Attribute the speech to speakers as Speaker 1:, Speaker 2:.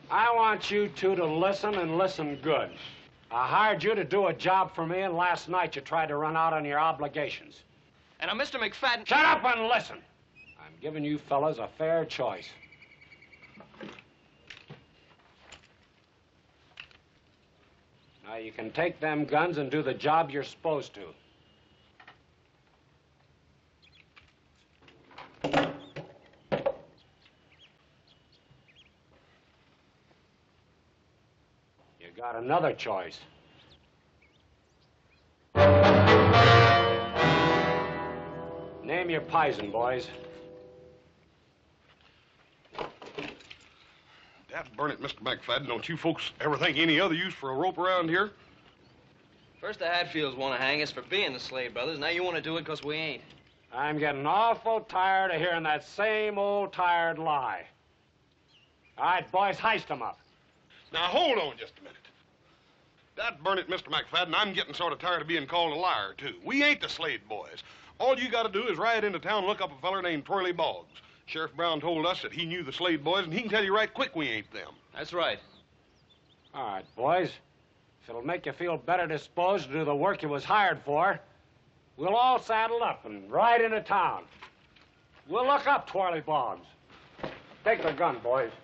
Speaker 1: I want you two to listen and listen good. I hired you to do a job for me, and last night you tried to run out on your obligations.
Speaker 2: And now, Mr. McFadden...
Speaker 1: Shut up and listen. I'm giving you fellas a fair choice. Now, you can take them guns and do the job you're supposed to. You got another choice. Name your poison, boys.
Speaker 3: Dad burn it, Mr. McFadden. Don't you folks ever think any other use for a rope around here?
Speaker 2: First the Hatfields want to hang us for being the Slade brothers. Now you want to do it because we ain't.
Speaker 1: I'm getting awful tired of hearing that same old tired lie. All right, boys, heist them up.
Speaker 3: Now, hold on just a minute. Dad burn it, Mr. McFadden. I'm getting sort of tired of being called a liar, too. We ain't the Slade boys. All you got to do is ride into town and look up a feller named Twirly Boggs. Sheriff Brown told us that he knew the Slade boys, and he can tell you right quick we ain't them.
Speaker 2: That's right.
Speaker 1: All right, boys. If it'll make you feel better disposed to do the work you was hired for, we'll all saddle up and ride into town. We'll look up Twirly Boggs. Take the gun, boys.